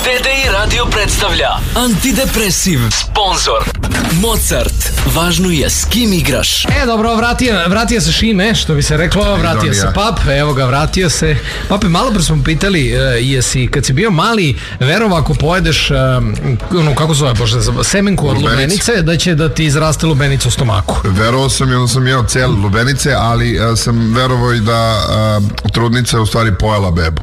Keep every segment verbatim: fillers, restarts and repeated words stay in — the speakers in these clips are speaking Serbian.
D D I Radio predstavlja Antidepresiv. Sponzor Mozart. Važno je s kim igraš. E, dobro, vratio, vratio se Šime, što bi se reklo, vratio se Pap, evo ga, vratio se. Pape, malo pre smo pitali, uh, jesi, kad si bio mali, verovo ako pojedeš, uh, ono, kako zove, bože, semenku od lubenice, da će da ti izraste lubenica u stomaku. Verovao sam i onda sam jeo cijele lubenice, ali uh, sam verovao i da uh, trudnica je u stvari pojela bebu.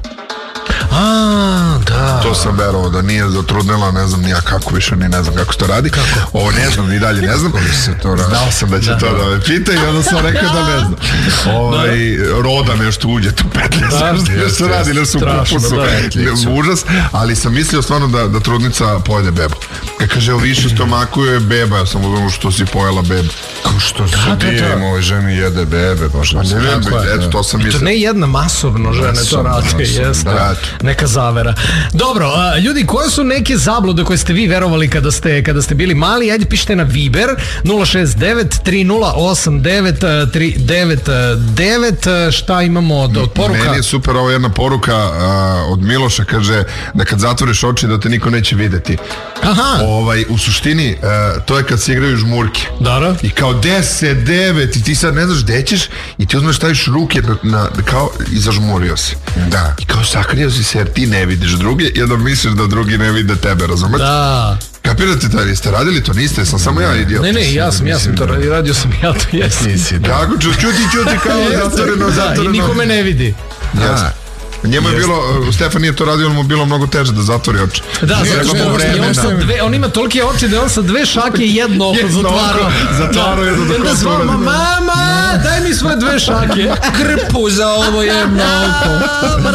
A, da. To sam verovao da nije zatrudnila, ne znam nija kako više, ni ne znam kako se to radi. Kako? Ovo ne znam, ni dalje ne znam. Znao sam da će da, to da, da me pita i onda sam rekao da ne znam. Ovaj, roda nešto uđe tu petlje, što se radi, ne su u kupusu. Užas, ali sam mislio stvarno da, da trudnica pojede bebu. Kad kaže, evo više stomaku je beba, ja sam uzmano što si pojela bebu. Kao što se dijem, ovoj ženi jede bebe, baš ne vem, eto, to sam mislio. To ne jedna masovno žene to radi, jeste. Neka zavera. Dobro, a, ljudi, koje su neke zablude koje ste vi verovali kada ste, kada ste bili mali? Ajde, pišite na Viber nula šest devet tri nula osam devet tri devet devet. Šta imamo od, od poruka? Meni je super ovo jedna poruka a, od Miloša, kaže da kad zatvoriš oči da te niko neće videti. Aha. Ovaj, u suštini a, to je kad se igraju žmurke. Da. I kao deset, devet i ti sad ne znaš gde ćeš i ti uzmeš staviš ruke na, na, kao i zažmurio si. Da. I kao sakrio si se jer ti ne vidiš druge i onda misliš da drugi ne vide tebe, razumete? Da. Kapirate to, jeste radili to, niste, sam samo ja idiot. Ne, ne, ja sam, ja sam to radio, radio sam ja to, jesam. Nisi, da. Kako ću, čuti, čuti kao zatvoreno, zatvoreno. I niko me ne vidi. Da. Njemu je bilo, Stefan je to radio, on mu bilo mnogo teže da zatvori oči. Da, zato što on, sa dve, on ima tolike oči da on sa dve šake jedno oko zatvarao. Zatvarao je za da onda zvao, mama, daj mi svoje dve šake. Krpu za ovo jedno oko.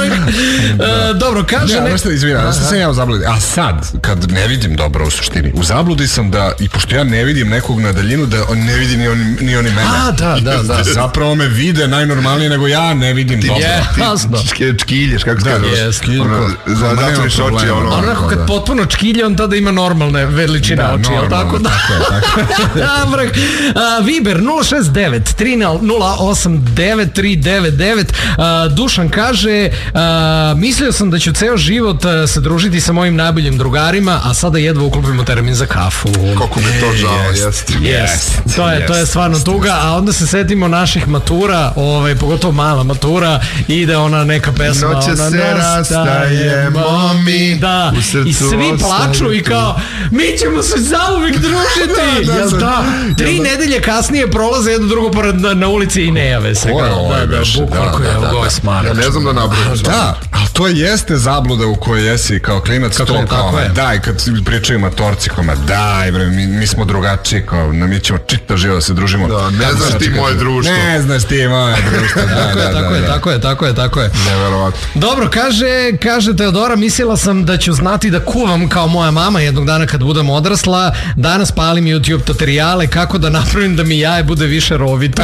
Dobro, kaže... Ja, nešto, izvina, nešto sam ja u zabludi. A sad, kad ne vidim dobro u suštini, u zabludi sam da, i pošto ja ne vidim nekog na daljinu, da on ne vidi ni oni, ni oni mene. A, da, da, da. Zapravo me vide najnormalnije nego ja ne vidim dobro. Jasno. Čkilješ, kako se kaže? Zatvoriš oči, ono. Onako kad potpuno čkilje, on tada ima normalne veličine oči, jel tako? Dobro. Viber nula šest devet tri nula osam devet tri devet devet. Dušan kaže, mislio sam da ću ceo život se družiti sa mojim najboljim drugarima, a sada jedva uklopimo termin za kafu. Koliko mi to žao, jest. Jest. To je, to je stvarno tuga, a onda se setimo naših matura, ovaj, pogotovo mala matura, ide ona neka pesma. Noće se rastajemo mi, da, u srcu i svi plaču i kao, mi ćemo se zauvijek družiti. da, da, da, da. Tri nedelje kasnije prolaze jedno drugo pored na, na ulici i ne jave se. Ovo je ovo je već. Bukvalko je ovo je smarač. Ja ne znam da napravim. Da, ali to jeste zabluda u kojoj jesi kao klinac. Kako to je, kao, je. daj, kad pričaju matorci, kao, daj, bre, mi, mi smo drugačiji, kao, mi ćemo čita živo da se družimo. Da, ne kako znaš ti moje društvo. Ne znaš ti moje društvo. Tako je, tako je, tako je, tako je, tako je. Neverovatno. Dobro, kaže, kaže Teodora, mislila sam da ću znati da kuvam kao moja mama jednog dana kad budem odrasla. Danas palim YouTube tutoriale kako da napravim da mi jaje bude više rovito.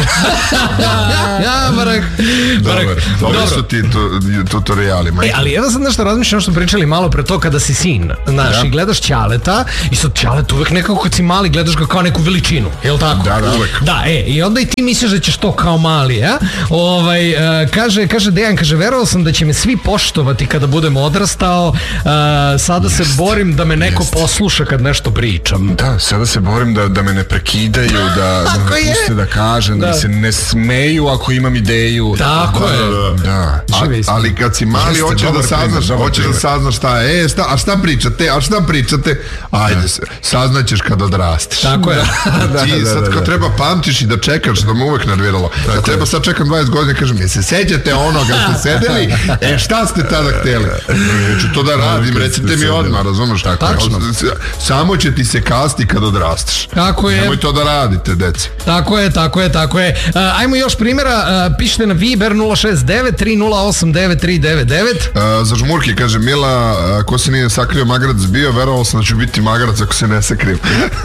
Ja, barak. Dobar, dobro su ti tutoriali. E, ali evo sad nešto razmišljam što smo pričali malo pre to kada si sin, znaš, ja. I gledaš Ćaleta i sad Ćalet uvek nekako kad si mali gledaš ga kao neku veličinu, jel tako? Da, da, uvek. Da, e, i onda i ti misliš da ćeš to kao mali, ja? Ovaj, uh, kaže, kaže Dejan, kaže, verovao sam da će me svi poštovati kada budem odrastao, uh, sada se jest, borim da me neko jest. posluša kad nešto pričam. Da, sada se borim da, da me ne prekidaju, da, da me puste da kažem, da. da mi se ne smeju ako imam ideju. Tako da, je. Da. da. A, ali kad si mali, hoćeš da saznaš, hoćeš da saznaš šta je, e, šta, a šta pričate, a šta pričate, ajde se, saznaćeš kad odrasteš. Tako je. Ti da, da, sad kad da, da. treba pamtiš i da čekaš, da me uvek nerviralo. Kad treba sad čekam dvadeset godina, kažem, je se sećate onoga ste sedeli, e šta ste tada hteli? Neću to da radim, recite mi odmah, razumeš? Tačno. Samo će ti se kasti kad odrasteš. Tako je. Nemoj to da radite, deci. Tako je, tako je, tako je. Uh, ajmo još primjera, uh, pišite na Viber nula šest devet tri nula osam devet tri devet devet. Uh, za žmurke, kaže Mila, uh, ko se nije sakrio magarac bio, verovao sam da ću biti magarac ako se ne sakrim.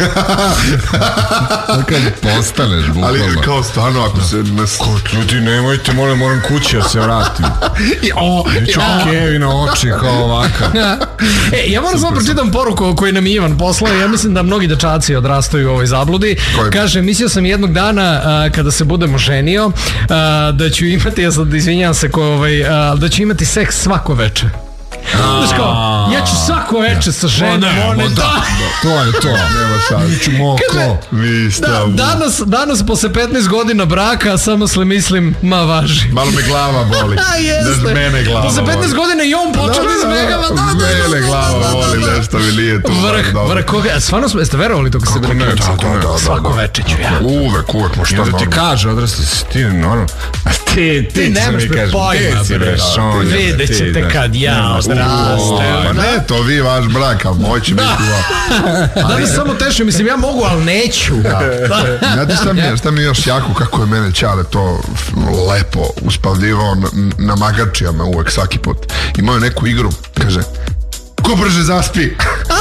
Kad postaneš, bukvalno. Ali kao stvarno, ako se ne... Kod ljudi, nemojte, moram, moram kući da se vratim. Neću Kevin na oči kao ovaka. E, ja moram samo pročitam poruku koju nam Ivan poslao. Ja mislim da mnogi dečaci odrastaju u ovoj zabludi. Koji? Kaže, mislio sam jednog dana a, kada se budemo ženio a, da ću imati, ja sad izvinjam se ko, ovaj, a, da ću imati seks svako veče. Znaš kao, ja ću svako veče sa ženom, one da. To je to. Nema šanse. Moko. Da, danas, danas posle petnaest godina braka, samo sle mislim, ma važi. Malo me glava boli. A jeste. Daš mene glava posle petnaest godina i on počeo da izbegava. Mene glava boli, nešto mi nije tu. Vrh, vrh, koga, stvarno smo, jeste verovali to kad se ne, svako veče ću ja. Uvek, uvek, mo šta normalno. Ti kaže, odrasli si ti, normalno. A ti, ti, ti nemaš me pojma, bre. Vidjet ćete kad ja odrastem. Pa ne, to vi vaš brak, ali moj će biti ovo. Danas samo tešio, mislim, ja mogu, ali neću. Znate šta mi je, šta mi je još jako, kako je mene Ćale to lepo uspavljivao na magarčijama uvek, svaki put. Imao je neku igru, kaže, ko brže zaspi?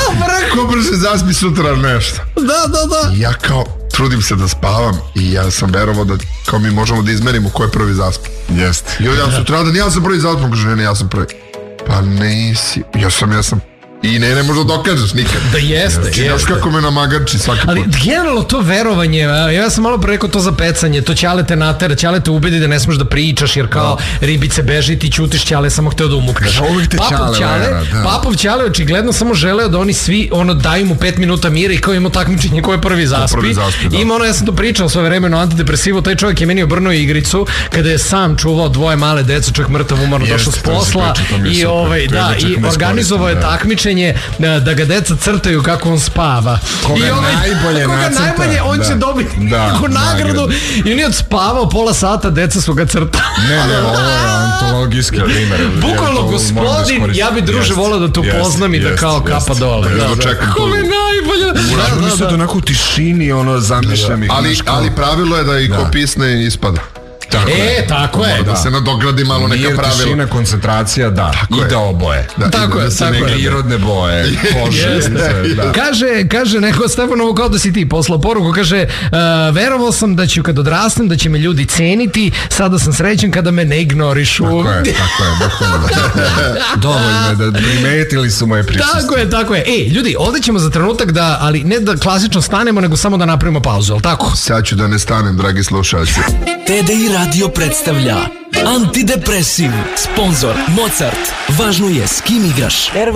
Ko brže zaspi sutra nešto. Da, da, da. I ja kao, trudim se da spavam i ja sam verovao da kao mi možemo da izmerimo ko je prvi zaspi. Jeste. I ovdje ja sutradan, ja sam prvi zaspi, kaže, ne, ja sam prvi. Pa nisi, ja sam, ja sam. I ne, ne možda dokažeš nikad. Da jeste, jeste. Znaš kako me namagarči svaki put. Ali generalno to verovanje, ja sam malo pre rekao to za pecanje, to Ćale te natera, Ćale te ubedi da ne smeš da pričaš, jer kao ribice beži, ti ćutiš, Ćale samo hteo da umukneš. Papov Ćale, Papov Ćale očigledno samo želeo da oni svi, ono, daju mu pet minuta mira i kao ima takmičenje ko je prvi zaspi. Prvi zaspi, da. Ima ono, ja sam to pričao svoje vreme na antidepresivu, taj čovjek je meni obrnuo igricu, kada je sam čuvao dvoje male deca, čovjek mrtav umorno došao s posla i ovaj, da, i organizovao je takmičenje Da, da ga deca crtaju kako on spava. Koga I ovaj, najbolje koga nacrta. najbolje, on da. će dobiti da, neku nagradu. I on je odspavao pola sata, deca su ga crtali. Ne, ne, ovo je antologijski primer. Bukvalno, gospodin, ja bi druže volao da te upoznam i da kao kapa dole. Kome najbolje. Oni su onako u tišini, ono, zamišljam ih. Ali pravilo je da i ko pisne ispada. Tako e, je. tako je. Da se nadogradi malo neka pravila. Mir, tišina, koncentracija, da. Tako I da oboje. Da, tako je, tako je. Prirodne boje, kože. Da. Kaže, kaže neko Stefanovo kao da si ti poslao poruku, kaže, uh, verovao sam da ću kad odrastem, da će me ljudi ceniti, sada sam srećen kada me ne ignorišu. Tako je, tako je. Bukvalno. Dovoljno je da primetili su moje prisustvo. Tako je, tako je. Ej, ljudi, ovdje ćemo za trenutak da, ali ne da klasično stanemo, nego samo da napravimo pauzu, ali tako? Sad ću da ne stanem, dragi slušalci. T D I Radio predstavlja Antidepresiv, sponzor Mozart. Važno je s kim igraš.